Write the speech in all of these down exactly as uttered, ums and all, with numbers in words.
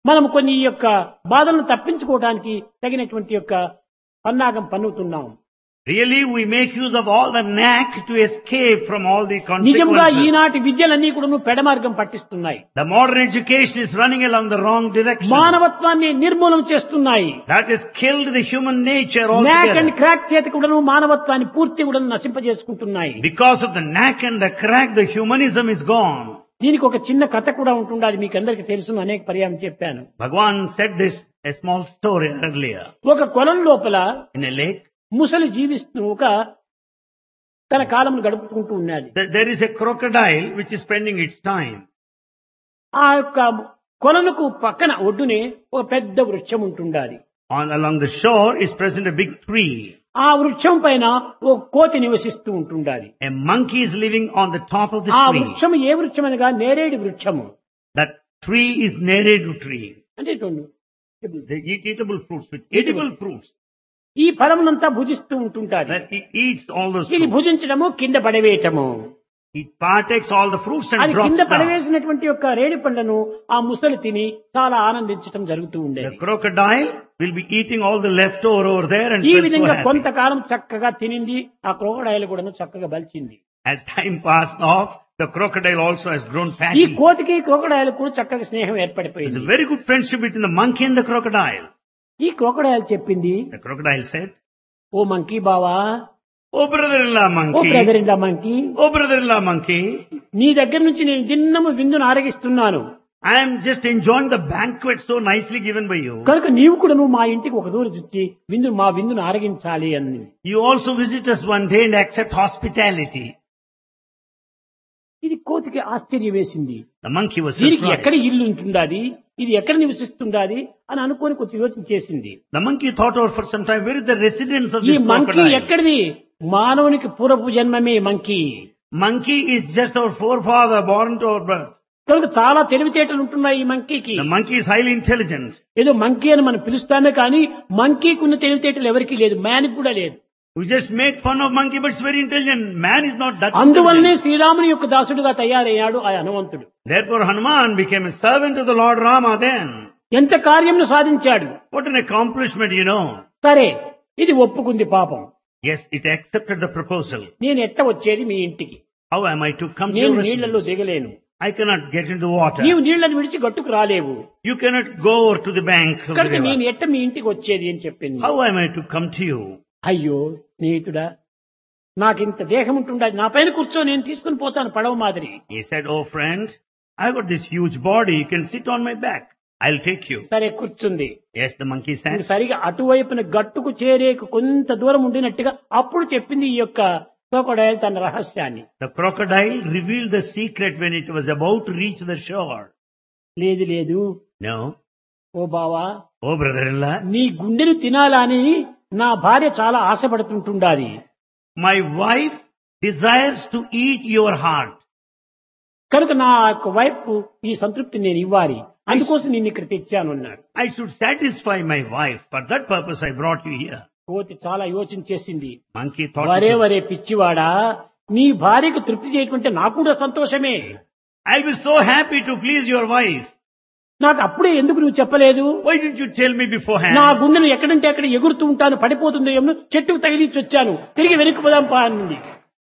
మనం కొన్ని ఈ యొక్క బాధలను తప్పించుకోవడానికి తగినటువంటి యొక్క పన్నాగం పన్నుతున్నాం. Really, we make use of all the knack to escape from all the నిజంగా consequences. ఈనాటి విద్యలన్నీ కూడా పెడమార్గం పట్టిస్తున్నాయి. The modern education is running along the wrong direction. మానవత్వాన్ని నిర్మూలన చేస్తున్నాయి. That has killed the human nature NAC and altogether. Crack చేతి కూడా మానవత్వాన్ని పూర్తి కూడా నశింపజేసుకుంటున్నాయి. Because of the knack and the crack, the humanism is gone. దీనికి ఒక చిన్న కథ కూడా ఉంటుంది. అది మీకు అందరికీ తెలుసు, అనేక పర్యాయం చెప్పాను. Bhagwan said this, a small story earlier. ఒక కొలం లోపల In a lake, ముసలి జీవిస్తూ ఒక తన కాలం గడుపుకుంటూ ఉన్నది. th- there is a crocodile which is spending its time. ఆ యొక్క కొలనుకు పక్కన ఒడ్డునే ఒక పెద్ద వృక్షం ఉంటుండాలి. On along the shore is present a big tree. ఆ వృక్షం పైన ఒక కోతి నివసిస్తూ ఉంటుండాలి. A monkey is living on the top of the ఆ tree. వృక్షం ఏ వృక్షం అనగా నేరేడు వృక్షము. That tree is neredu tree. అంటే ఇటువంటి They eat eatable fruits with edible fruits. ఈ ఫలమునంతా భుజిస్తూ ఉంటుంటారు. That it eats all those ఇది fruits. భుజించడము కింద పడవేయటము. It partakes all the fruits and అది drops కింద down. పడవేసినటువంటి యొక్క రేణి పండ్లను ఆ ముసలి తిని చాలా ఆనందించటం జరుగుతూ The ఉండేది. crocodile will be eating all the leftover over there and ఈ felt so విధంగా happy. కొంతకాలం చక్కగా తినింది. ఆ క్రోకడైల్ కూడా చక్కగా బలిచింది. As time passed off, the crocodile also has grown ఈ fatty. కోతికి క్రోకడైల్ కూడా చక్కగా స్నేహం There's ఏర్పడిపోయింది. a very good friendship between the monkey and the crocodile. ఈ క్రోకడైల్ చెప్పింది, The crocodile said, oh monkey బావా, "Oh brother-in-law oh monkey, brother in law monkey, oh brother-in-law monkey, నీ దగ్గర నుంచి నేను దిన్నము విందును ఆరగిస్తున్నాను. I am just enjoying the banquet so nicely given by you. కనుక నీవు కూడా నువ్వు మా ఇంటికి ఒక దూరం వచ్చి విందు మా విందును ఆరగించాలి అని. You also visit us one day and accept hospitality." ఇది కోతికి ఆశ్చర్యం వేసింది. The monkey was దీనికి ఎక్కడ surprised. ఇల్లు ఉంటుందాది, ఇది ఎక్కడ నివసిస్తుందాది అని అనుకొని కొంచెం యోచన చేసింది. The monkey thought over for some time, where is the residence of ఈ this మంకీ crocodile? ఎక్కడిది? మానవునికి పూర్వపు జన్మమే monkey. Monkey is just our forefather born to our birth. కనుక చాలా తెలివితేటలు ఉంటున్నాయి ఈ మంకీకి. The monkey is highly intelligent. ఏదో మంకీ అని మనం పిలుస్తామే కానీ మంకీకి ఉన్న తెలివితేటలు ఎవరికీ లేదు, మ్యాన్కి కూడా లేదు. We just make fun of monkey, but it's very intelligent. Man is not that అందువల్లనే intelligent. శ్రీరాముని యొక్క దాసుడుగా తయారయ్యాడు ఆ హనుమంతుడు. Therefore Hanuman became a servant of the Lord Rama then. ఎంత కార్యమును సాధించాడు. What an accomplishment, you know. సరే, ఇది ఒప్పుకుంది పాపం. Yes, it accepted the proposal. నేను ఎట్ట వచ్చేది మీ ఇంటికి? How am I to come to నేను your నీళ్లలో residence? దిగలేను. I cannot get into the water. నీవు నీళ్లను విడిచి గట్టుకు రాలేవు. You cannot go over to the bank of the కనుక నేను river. ఎట్ట మీ ఇంటికి వచ్చేది అని చెప్పింది. How am I to come to you? అయ్యో స్నేహితుడా, నాకు ఇంత దేహం ఉంటుండదు, నా పైన కూర్చో, నేను తీసుకుని పోతాను పడవ మాదిరి. He said, "Oh friend, I've got this huge body. You can sit on my back. I'll take you." సరే కూర్చుంది. Yes, the monkey ఇప్పుడు said. సరిగా అటువైపున గట్టుకు చేరేకు కొంత దూరం ఉండినట్టుగా అప్పుడు చెప్పింది ఈ యొక్క క్రోకడైల్ తన రహస్యాన్ని. The crocodile revealed the secret when it was about to reach the shore. లేదు లేదు, No. ఓ బావా, Oh brother-in-law, నీ గుండెను తినాలని నా భార్య చాలా ఆశపడుతుంటుండాలి. my wife desires to eat your heart. కనుక నా యొక్క వైఫ్ ఈ సంతృప్తి నేను ఇవ్వాలి, అందుకోసం నేను ఇక్కడ తెచ్చాను అన్నాడు. I should satisfy my wife. For that purpose I brought you here. కోతి చాలా యోచన చేసింది. Monkey thought, వరే it was- వరే పిచ్చివాడా, నీ భార్యకు తృప్తి చేయకుంటే నాకు కూడా సంతోషమే. I'll be so happy to please your wife. నాకు అప్పుడే ఎందుకు నువ్వు చెప్పలేదు? Why didn't you tell me beforehand? నా గుండెను ఎక్కడంటే అక్కడ ఎగురుతూ ఉంటాను, పడిపోతుందో ఏమో, చెట్టుకు తగిలించి వచ్చాను, తిరిగి వెనక్కి పోదాం పా అన్నది.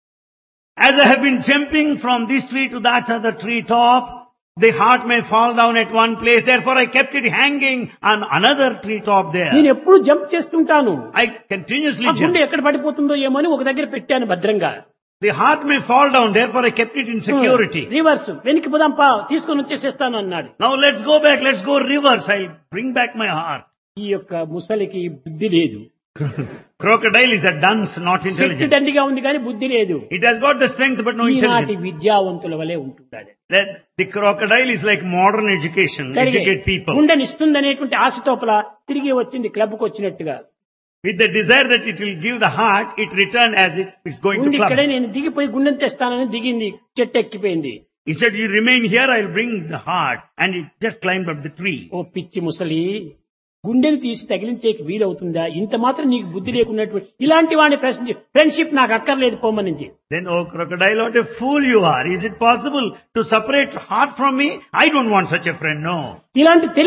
As I have been jumping from this tree to that other tree top, the heart may fall down at one place. Therefore I kept it hanging on another tree top there. నేను ఎప్పుడు jump చేస్తుంటాను, I continuously ఆ గుండె jump. ఎక్కడ పడిపోతుందో ఏమో అని ఒక దగ్గర పెట్టాను భద్రంగా. The heart may fall down. Therefore I kept it in security. Reverse, వెనక్కి పోదాం పా, తీసుకొని వచ్చేసేస్తాను అన్నాడు. Now let's go back. Let's go reverse. I'll bring back my heart. ఈ యొక్క ముసలికి బుద్ధి లేదు. Crocodile is a dunce, not Shakti intelligent. దండిగా ఉంది కానీ బుద్ధి లేదు. It has got the strength but no ఈనాటి intelligence. విద్యావంతుల వలె ఉంటుంటాడు. That the crocodile is like modern education. Educate people. గుండెనిస్తుంది అనేటువంటి ఆశతోపల తిరిగి వచ్చింది క్లబ్కు వచ్చినట్టుగా. With the desire that it will give the heart, it returned as if it's going to ఉండి club. ఇక్కడే నేను దిగిపోయి గుండెని తెస్తానని దిగింది, చెట్టు ఎక్కిపోయింది. He said, "You remain here, I'll bring the heart." And it just climbed up the tree. ఓ పిచ్చి ముసలి, గుండెని తీసి తగిలించేకి వీలవుతుందా? ఇంత మాత్రం నీకు బుద్ధి లేకున్నటువంటి ఇలాంటి వాడిని ప్రశ్న ఫ్రెండ్షిప్ నాకు అక్కర్లేదు పోమనింది. Then, "Oh crocodile, what a fool you are. Is it possible to separate heart from me? I don't want such a friend, no." ఇలాంటి